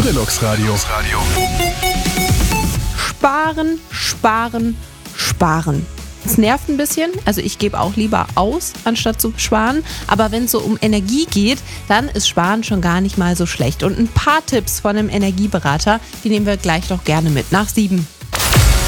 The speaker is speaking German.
Gorilux Radio. Sparen, sparen, sparen. Es nervt ein bisschen, also ich gebe auch lieber aus, anstatt zu sparen. Aber wenn es so um Energie geht, dann ist Sparen schon gar nicht mal so schlecht. Und ein paar Tipps von einem Energieberater, die nehmen wir gleich doch gerne mit nach 7.